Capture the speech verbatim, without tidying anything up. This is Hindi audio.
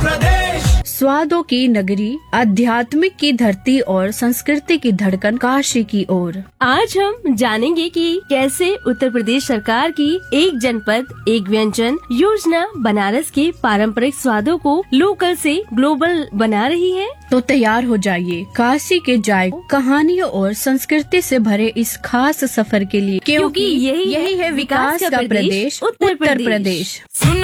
प्रदेश। स्वादों की नगरी, आध्यात्मिक की धरती और संस्कृति की धड़कन काशी की ओर। आज हम जानेंगे कि कैसे उत्तर प्रदेश सरकार की एक जनपद एक व्यंजन योजना बनारस के पारंपरिक स्वादों को लोकल से ग्लोबल बना रही है। तो तैयार हो जाइए काशी के जाय कहानियों और संस्कृति से भरे इस खास सफर के लिए, क्योंकि यही यही है विकास का प्रदेश, उत्तर प्रदेश।